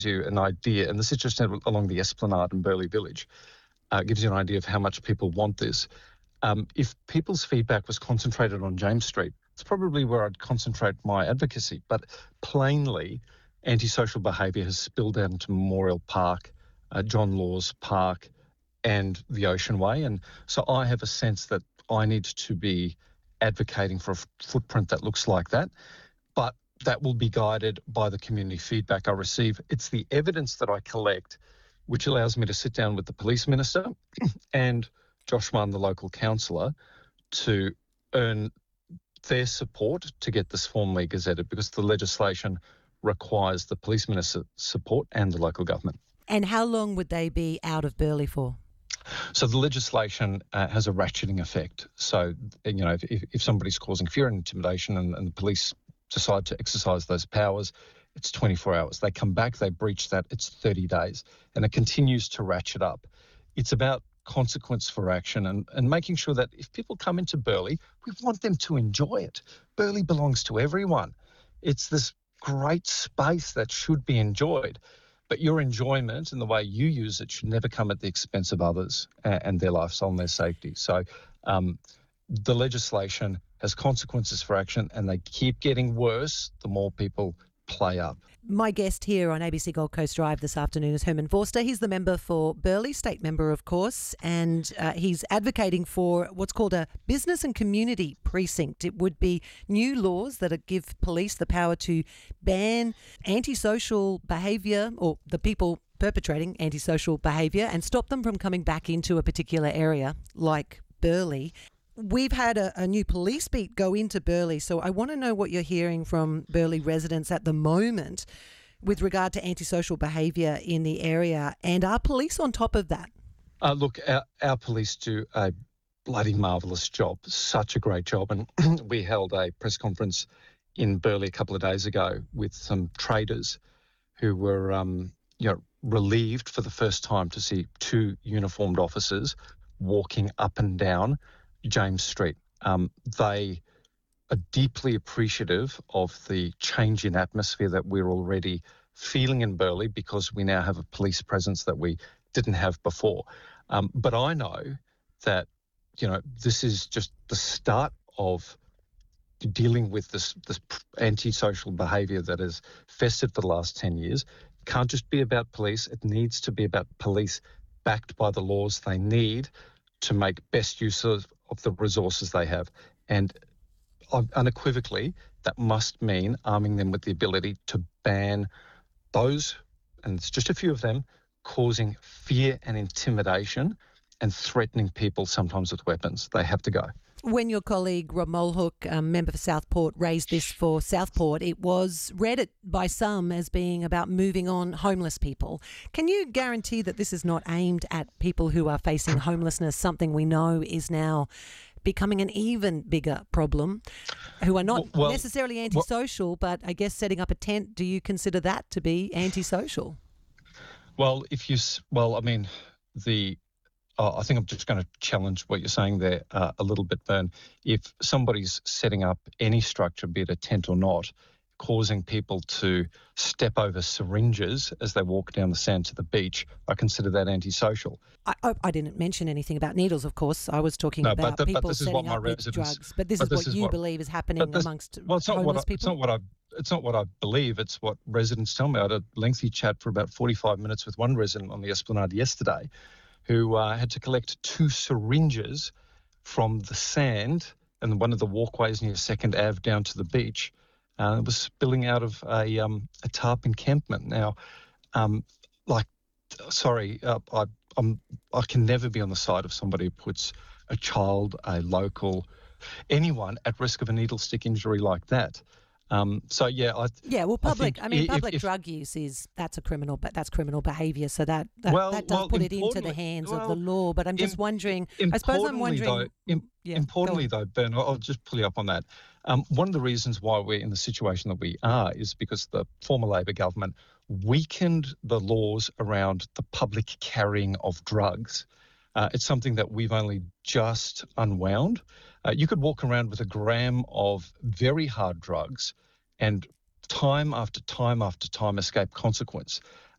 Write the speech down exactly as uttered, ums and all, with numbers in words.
you an idea, and this is just along the Esplanade in Burleigh Village, uh, gives you an idea of how much people want this. Um, if people's feedback was concentrated on James Street, it's probably where I'd concentrate my advocacy. But plainly, antisocial behaviour has spilled out into Memorial Park, uh, John Laws Park, and the Ocean Way. And so I have a sense that I need to be advocating for a f- footprint that looks like that. But that will be guided by the community feedback I receive. It's the evidence that I collect which allows me to sit down with the police minister and Josh Mann, the local councillor, to earn their support to get this formally gazetted, because the legislation requires the police minister's support and the local government. And how long would they be out of Burleigh for? So the legislation uh, has a ratcheting effect. So, you know, if, if somebody's causing fear and intimidation and, and the police decide to exercise those powers, it's twenty-four hours. They come back, they breach that, it's thirty days. And it continues to ratchet up. It's about consequence for action and, and making sure that if people come into Burleigh, we want them to enjoy it. Burleigh belongs to everyone. It's this great space that should be enjoyed. But your enjoyment and the way you use it should never come at the expense of others and, and their lifestyle and their safety. So um, the legislation has consequences for action, and they keep getting worse the more people play up. My guest here on A B C Gold Coast Drive this afternoon is Herman Forster. He's the member for Burleigh, state member, of course, and uh, he's advocating for what's called a business and community precinct. It would be new laws that give police the power to ban antisocial behaviour, or the people perpetrating antisocial behaviour, and stop them from coming back into a particular area like Burleigh. We've had a, a new police beat go into Burleigh, so I want to know what you're hearing from Burleigh residents at the moment with regard to antisocial behaviour in the area, and are police on top of that? Uh, look, our, our police do a bloody marvellous job, such a great job, and we held a press conference in Burleigh a couple of days ago with some traders who were um, you know, relieved for the first time to see two uniformed officers walking up and down James Street. Um, they are deeply appreciative of the change in atmosphere that we're already feeling in Burleigh, because we now have a police presence that we didn't have before. Um, but I know that, you know, this is just the start of dealing with this, this antisocial behaviour that has festered for the last ten years. It can't just be about police. It needs to be about police backed by the laws they need to make best use of, of the resources they have. And unequivocally, that must mean arming them with the ability to ban those, and it's just a few of them, causing fear and intimidation and threatening people sometimes with weapons. They have to go. When your colleague Rob Mulhook, um, member for Southport, raised this for Southport, it was read by some as being about moving on homeless people. Can you guarantee that this is not aimed at people who are facing homelessness, something we know is now becoming an even bigger problem, who are not well, necessarily antisocial, well, but I guess setting up a tent, do you consider that to be antisocial? Well, if you, well, I mean, the... Oh, I think I'm just going to challenge what you're saying there uh, a little bit, Vern. If somebody's setting up any structure, be it a tent or not, causing people to step over syringes as they walk down the sand to the beach, I consider that antisocial. I, I, I didn't mention anything about needles, of course. I was talking no, about but the, people but this setting is what my up with residents, drugs. But this but is this what is you what, believe is happening this, amongst well, it's not homeless what I, people? It's not what I It's not what I believe. It's what residents tell me. I had a lengthy chat for about forty-five minutes with one resident on the Esplanade yesterday, who uh, had to collect two syringes from the sand and one of the walkways near second Avenue down to the beach. Uh, it was spilling out of a um, a tarp encampment. Now, um, like, sorry, uh, I I'm, I can never be on the side of somebody who puts a child, a local, anyone at risk of a needle stick injury like that. Um, so yeah, I yeah. Well, public. I, I mean, if, public if, drug use is that's a criminal, but that's criminal behaviour. So that that, well, that does well, put it into the hands well, of the law. But I'm just im- wondering. I suppose I'm wondering. Though, im- yeah, importantly, though, Ben, I'll just pull you up on that. Um, one of the reasons why we're in the situation that we are is because the former Labor government weakened the laws around the public carrying of drugs. Uh, it's something that we've only just unwound. Uh, you could walk around with a gram of very hard drugs and time after time after time escape consequence.